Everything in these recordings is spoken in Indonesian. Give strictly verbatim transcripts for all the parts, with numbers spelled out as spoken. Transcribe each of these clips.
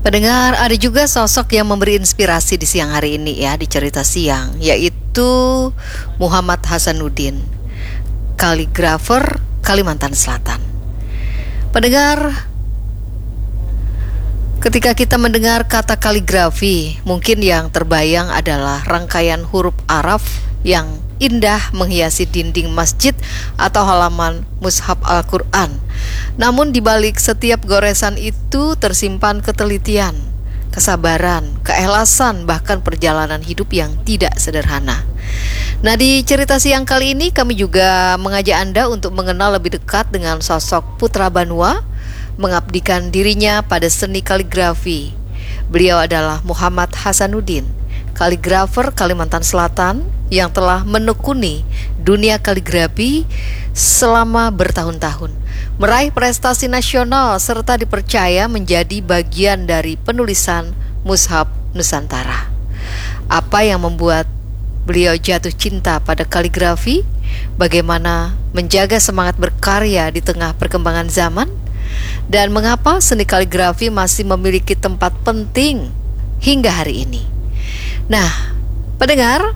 Pendengar, ada juga sosok yang memberi inspirasi di siang hari ini ya, di cerita siang, yaitu Muhammad Hasanuddin, kaligrafer Kalimantan Selatan. Pendengar, ketika kita mendengar kata kaligrafi, mungkin yang terbayang adalah rangkaian huruf Arab yang indah menghiasi dinding masjid atau halaman mushaf Al-Quran. Namun di balik setiap goresan itu tersimpan ketelitian, kesabaran, keikhlasan, bahkan perjalanan hidup yang tidak sederhana. Nah, di cerita siang kali ini kami juga mengajak Anda untuk mengenal lebih dekat dengan sosok putra Banua, mengabdikan dirinya pada seni kaligrafi. Beliau adalah Muhammad Hasanuddin, kaligrafer Kalimantan Selatan yang telah menekuni dunia kaligrafi selama bertahun-tahun, meraih prestasi nasional serta dipercaya menjadi bagian dari penulisan mushaf Nusantara. Apa yang membuat beliau jatuh cinta pada kaligrafi? Bagaimana menjaga semangat berkarya di tengah perkembangan zaman? Dan mengapa seni kaligrafi masih memiliki tempat penting hingga hari ini? Nah, pendengar,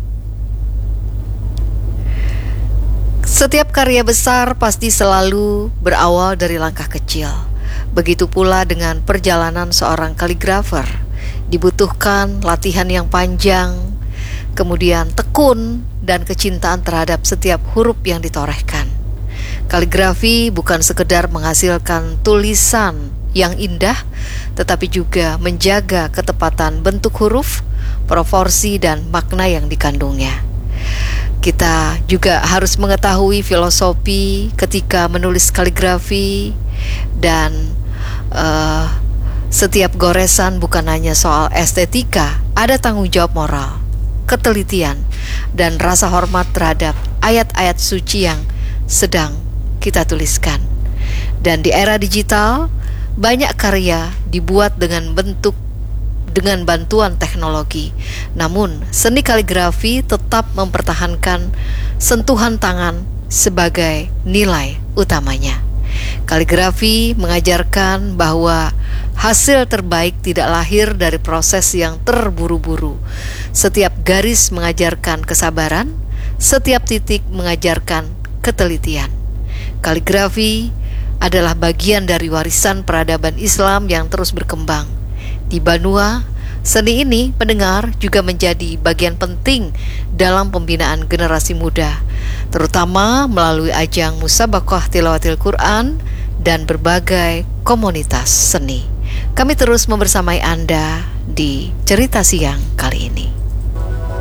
setiap karya besar pasti selalu berawal dari langkah kecil. Begitu pula dengan perjalanan seorang kaligrafer. Dibutuhkan latihan yang panjang, kemudian tekun, dan kecintaan terhadap setiap huruf yang ditorehkan. Kaligrafi bukan sekedar menghasilkan tulisan yang indah, tetapi juga menjaga ketepatan bentuk huruf, proporsi, dan makna yang dikandungnya. Kita juga harus mengetahui filosofi ketika menulis kaligrafi, dan uh, setiap goresan bukan hanya soal estetika, ada tanggung jawab moral, ketelitian, dan rasa hormat terhadap ayat-ayat suci yang sedang kita tuliskan. Dan di era digital, banyak karya dibuat dengan bentuk dengan bantuan teknologi. Namun, seni kaligrafi tetap mempertahankan sentuhan tangan sebagai nilai utamanya. Kaligrafi mengajarkan bahwa hasil terbaik tidak lahir dari proses yang terburu-buru. Setiap garis mengajarkan kesabaran, setiap titik mengajarkan ketelitian. Kaligrafi adalah bagian dari warisan peradaban Islam yang terus berkembang. Di Banua, seni ini, pendengar, juga menjadi bagian penting dalam pembinaan generasi muda, terutama melalui ajang musabaqah tilawatil Quran dan berbagai komunitas seni. Kami terus membersamai Anda di cerita siang kali ini.